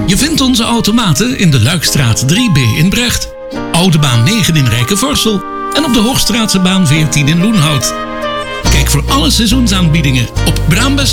Je vindt onze automaten in de Luikstraat 3B in Brecht, Oude Baan 9 in Rijkenvorsel en op de Hoogstraatse baan 14 in Loenhout. Kijk voor alle seizoensaanbiedingen op Braambest